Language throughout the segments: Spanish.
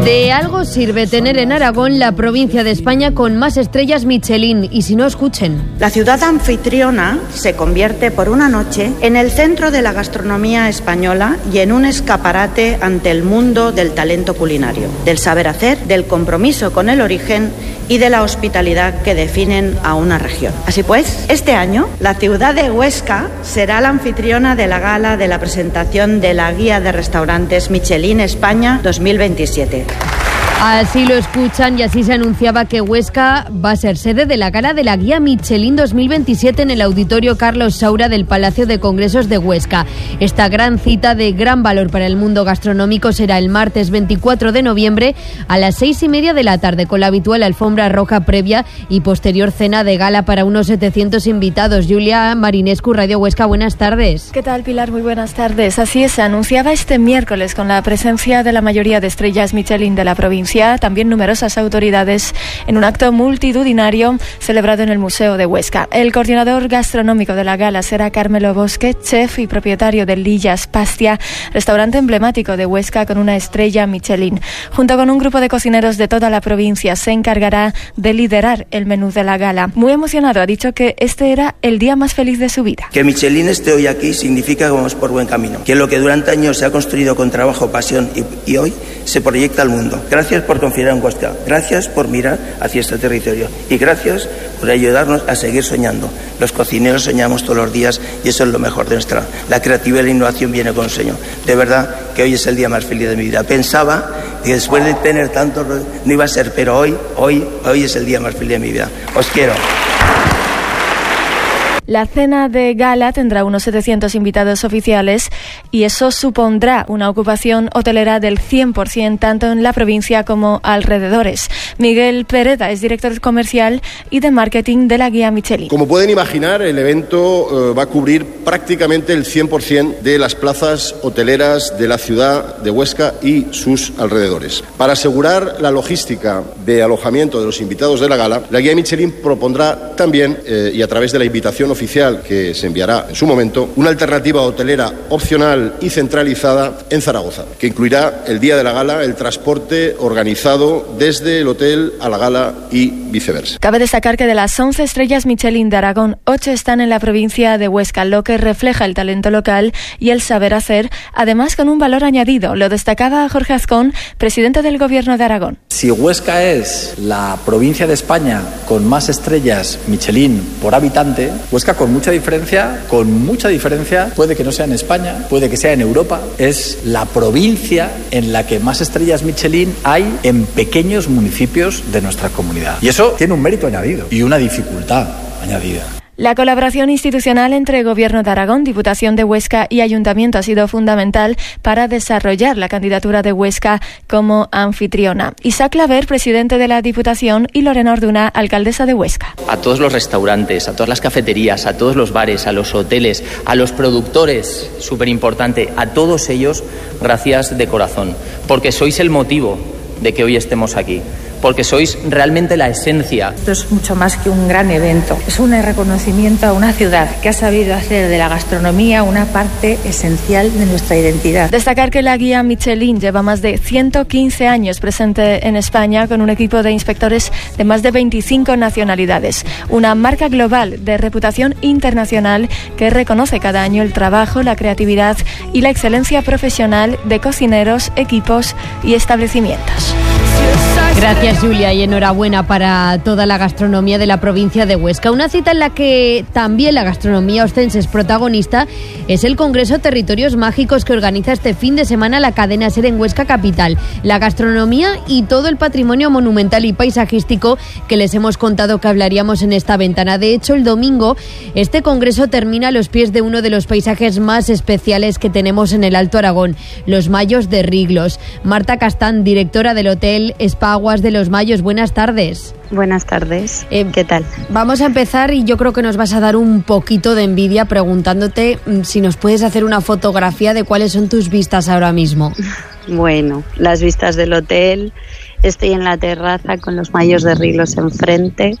De algo sirve tener en Aragón la provincia de España con más estrellas Michelin, y si no, escuchen. La ciudad anfitriona se convierte por una noche en el centro de la gastronomía española y en un escaparate ante el mundo del talento culinario, del saber hacer, del compromiso con el origen y de la hospitalidad que definen a una región. Así pues, este año la ciudad de Huesca será la anfitriona de la gala de la presentación de la Guía de Restaurantes Michelin España 2027. Así lo escuchan, y así se anunciaba que Huesca va a ser sede de la gala de la Guía Michelin 2027 en el Auditorio Carlos Saura del Palacio de Congresos de Huesca. Esta gran cita de gran valor para el mundo gastronómico será el martes 24 de noviembre a las 6:30 de la tarde, con la habitual alfombra roja previa y posterior cena de gala para unos 700 invitados. Julia Marinescu, Radio Huesca, buenas tardes. ¿Qué tal, Pilar? Muy buenas tardes. Así es, se anunciaba este miércoles con la presencia de la mayoría de estrellas Michelin de la provincia, también numerosas autoridades, en un acto multitudinario celebrado en el Museo de Huesca. El coordinador gastronómico de la gala será Carmelo Bosque, chef y propietario de Lillas Pastia, restaurante emblemático de Huesca con una estrella Michelin. Junto con un grupo de cocineros de toda la provincia, se encargará de liderar el menú de la gala. Muy emocionado, ha dicho que este era el día más feliz de su vida. Que Michelin esté hoy aquí significa que vamos por buen camino, que lo que durante años se ha construido con trabajo, pasión y hoy se proyecta al mundo. Gracias por confiar en Huesca, gracias por mirar hacia este territorio y gracias por ayudarnos a seguir soñando. Los cocineros soñamos todos los días y eso es lo mejor de nuestra. La creatividad y la innovación viene con sueño. De verdad que hoy es el día más feliz de mi vida. Pensaba que después de tener tanto no iba a ser, pero hoy es el día más feliz de mi vida. Os quiero. La cena de gala tendrá unos 700 invitados oficiales y eso supondrá una ocupación hotelera del 100% tanto en la provincia como alrededores. Miguel Pereda es director comercial y de marketing de la Guía Michelin. Como pueden imaginar, el evento va a cubrir prácticamente el 100% de las plazas hoteleras de la ciudad de Huesca y sus alrededores. Para asegurar la logística de alojamiento de los invitados de la gala, la Guía Michelin propondrá también, y a través de la invitación oficial que se enviará en su momento, una alternativa hotelera opcional y centralizada en Zaragoza, que incluirá el día de la gala, el transporte organizado desde el hotel a la gala y viceversa. Cabe destacar que de las 11 estrellas Michelin de Aragón, 8 están en la provincia de Huesca, lo que refleja el talento local y el saber hacer, además con un valor añadido. Lo destacaba Jorge Azcón, presidente del Gobierno de Aragón. Si Huesca es la provincia de España con más estrellas Michelin por habitante, Huesca con mucha diferencia, puede que no sea en España, puede que sea en Europa, es la provincia en la que más estrellas Michelin hay en pequeños municipios de nuestra comunidad. Y eso tiene un mérito añadido y una dificultad añadida. La colaboración institucional entre Gobierno de Aragón, Diputación de Huesca y Ayuntamiento ha sido fundamental para desarrollar la candidatura de Huesca como anfitriona. Isaac Claver, presidente de la Diputación, y Lorena Orduna, alcaldesa de Huesca. A todos los restaurantes, a todas las cafeterías, a todos los bares, a los hoteles, a los productores, súper importante, a todos ellos, gracias de corazón, porque sois el motivo de que hoy estemos aquí. Porque sois realmente la esencia. Esto es mucho más que un gran evento. Es un reconocimiento a una ciudad que ha sabido hacer de la gastronomía una parte esencial de nuestra identidad. Destacar que la Guía Michelin lleva más de 115 años presente en España con un equipo de inspectores de más de 25 nacionalidades. Una marca global de reputación internacional que reconoce cada año el trabajo, la creatividad y la excelencia profesional de cocineros, equipos y establecimientos. Gracias, Julia, y enhorabuena para toda la gastronomía de la provincia de Huesca. Una cita en la que también la gastronomía ostense es protagonista es el Congreso Territorios Mágicos que organiza este fin de semana la cadena SER en Huesca Capital. La gastronomía y todo el patrimonio monumental y paisajístico que les hemos contado que hablaríamos en esta ventana. De hecho, el domingo este congreso termina a los pies de uno de los paisajes más especiales que tenemos en el Alto Aragón, los Mayos de Riglos. Marta Castán, directora del Hotel Spa Aguas de los Mayos, buenas tardes. Buenas tardes, ¿qué tal? Vamos a empezar y yo creo que nos vas a dar un poquito de envidia preguntándote si nos puedes hacer una fotografía de cuáles son tus vistas ahora mismo. Bueno, las vistas del hotel, estoy en la terraza con los Mayos de Riglos enfrente,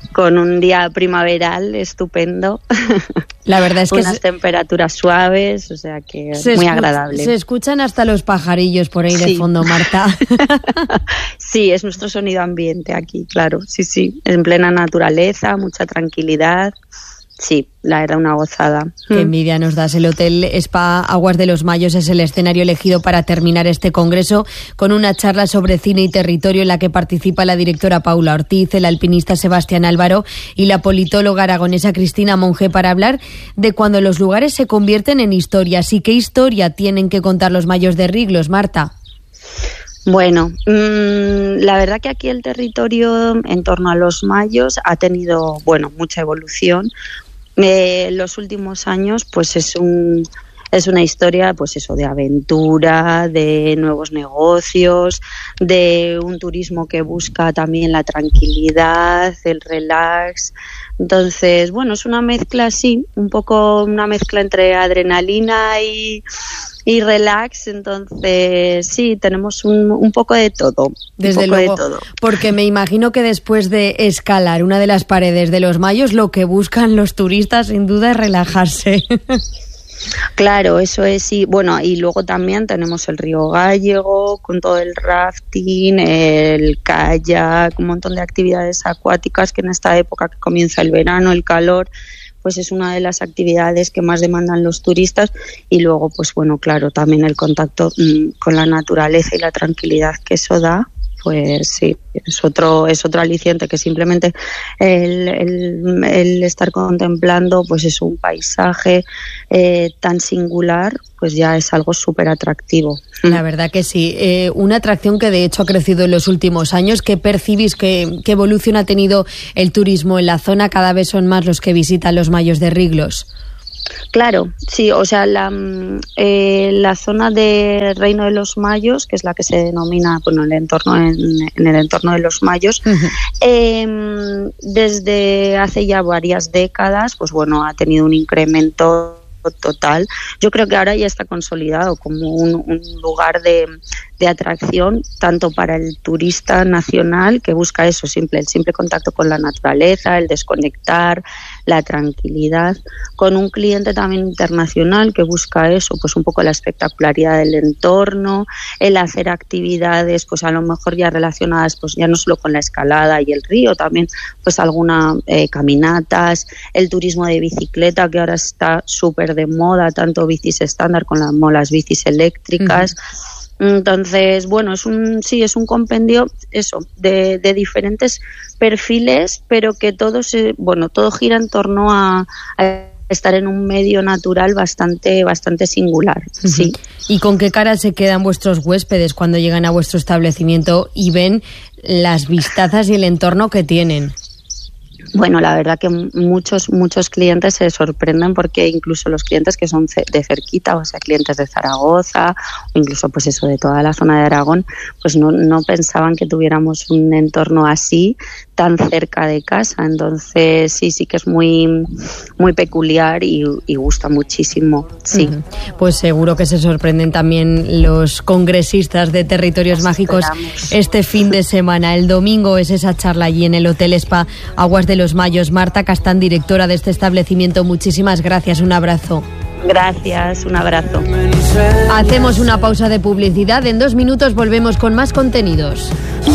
con un día primaveral estupendo. La verdad es que unas temperaturas suaves, o sea que muy agradable. Se escuchan hasta los pajarillos por ahí de fondo, Marta. Sí, es nuestro sonido ambiente aquí, claro. Sí, en plena naturaleza, mucha tranquilidad. Sí, la era una gozada. Qué envidia nos das. El Hotel Spa Aguas de los Mayos es el escenario elegido para terminar este congreso con una charla sobre cine y territorio en la que participa la directora Paula Ortiz, el alpinista Sebastián Álvaro y la politóloga aragonesa Cristina Monge para hablar de cuando los lugares se convierten en historias y qué historia tienen que contar los Mayos de Riglos, Marta. Bueno, la verdad que aquí el territorio en torno a los Mayos ha tenido, mucha evolución. Los últimos años, pues es una historia, pues eso, de aventura, de nuevos negocios, de un turismo que busca también la tranquilidad, el relax. Entonces, es una mezcla así, un poco una mezcla entre adrenalina y relax. Entonces sí, tenemos un poco de todo. Desde luego, porque me imagino que después de escalar una de las paredes de los Mayos, lo que buscan los turistas sin duda es relajarse. Claro, eso es, sí. Y luego también tenemos el río Gallego con todo el rafting, el kayak, un montón de actividades acuáticas que en esta época que comienza el verano, el calor, pues es una de las actividades que más demandan los turistas. Y luego, claro, también el contacto con la naturaleza y la tranquilidad que eso da, pues sí, es otro aliciente, que simplemente el estar contemplando pues es un paisaje tan singular, pues ya es algo súper atractivo. La verdad que sí, una atracción que de hecho ha crecido en los últimos años. ¿Qué percibís, qué evolución ha tenido el turismo en la zona? Cada vez son más los que visitan los Mayos de Riglos. Claro, sí, o sea, la zona de Reino de los Mayos, que es la que se denomina, el entorno en el entorno de los Mayos, desde hace ya varias décadas, pues ha tenido un incremento total. Yo creo que ahora ya está consolidado como un lugar de atracción tanto para el turista nacional, que busca eso, el simple contacto con la naturaleza, el desconectar, la tranquilidad, con un cliente también internacional que busca eso, pues un poco la espectacularidad del entorno, el hacer actividades pues a lo mejor ya relacionadas pues ya no solo con la escalada y el río, también pues algunas caminatas, el turismo de bicicleta, que ahora está súper de moda, tanto bicis estándar como las bicis eléctricas. Entonces, es un compendio eso de diferentes perfiles, pero que todo gira en torno a estar en un medio natural bastante singular. Sí. ¿Y con qué cara se quedan vuestros huéspedes cuando llegan a vuestro establecimiento y ven las vistazas y el entorno que tienen? La verdad que muchos clientes se sorprenden, porque incluso los clientes que son de cerquita, o sea, clientes de Zaragoza o incluso pues eso de toda la zona de Aragón, pues no pensaban que tuviéramos un entorno así tan cerca de casa. Entonces sí que es muy muy peculiar y gusta muchísimo. Sí. Pues seguro que se sorprenden también los congresistas de Territorios Mágicos este fin de semana. El domingo es esa charla allí en el Hotel Spa Aguas de los Mayos. Marta Castán, directora de este establecimiento, muchísimas gracias, un abrazo. Gracias, un abrazo. Hacemos una pausa de publicidad, en 2 minutos volvemos con más contenidos.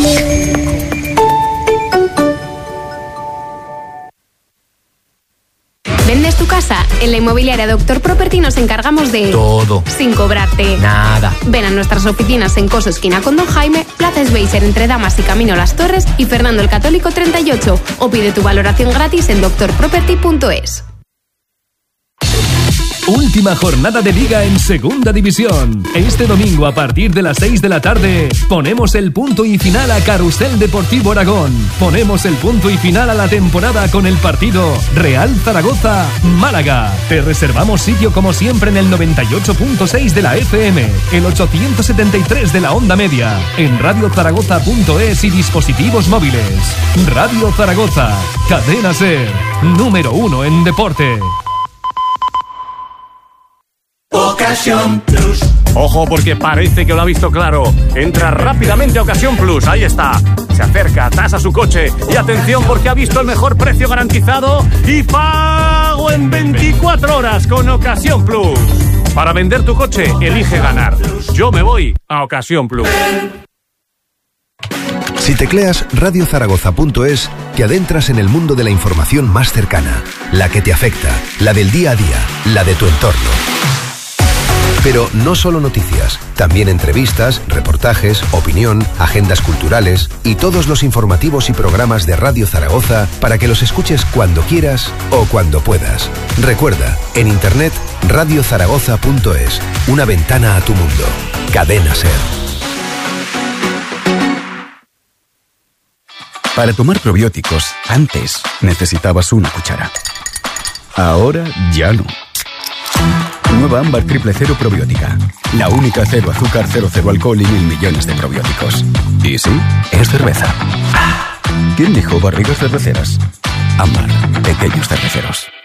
¿Vendes tu casa? En la inmobiliaria Doctor Property nos encargamos de todo, sin cobrarte nada. Ven a nuestras oficinas en Coso esquina con Don Jaime, Plaza Sveiser entre Damas y Camino Las Torres y Fernando el Católico 38, o pide tu valoración gratis en doctorproperty.es. Última jornada de Liga en Segunda División. Este domingo a partir de las 6 de la tarde ponemos el punto y final a Carrusel Deportivo Aragón. Ponemos el punto y final a la temporada con el partido Real Zaragoza-Málaga. Te reservamos sitio como siempre en el 98.6 de la FM, el 873 de la onda media, en radiozaragoza.es y dispositivos móviles. Radio Zaragoza, Cadena SER, número 1 en deporte. Ocasión Plus. Ojo, porque parece que lo ha visto claro. Entra rápidamente a Ocasión Plus. Ahí está. Se acerca, tasa su coche. Y atención, porque ha visto el mejor precio garantizado y pago en 24 horas con Ocasión Plus. Para vender tu coche, elige ganar. Yo me voy a Ocasión Plus. Si tecleas radiozaragoza.es, te adentras en el mundo de la información más cercana, la que te afecta, la del día a día, la de tu entorno. Pero no solo noticias, también entrevistas, reportajes, opinión, agendas culturales y todos los informativos y programas de Radio Zaragoza para que los escuches cuando quieras o cuando puedas. Recuerda, en internet radiozaragoza.es, una ventana a tu mundo. Cadena SER. Para tomar probióticos, antes necesitabas una cuchara. Ahora ya no. Nueva Ámbar Triple Cero Probiótica. La única cero azúcar, cero alcohol y 1.000 millones de probióticos. Y sí, es cerveza. ¿Quién dijo barrigas cerveceras? Ámbar, pequeños cerveceros.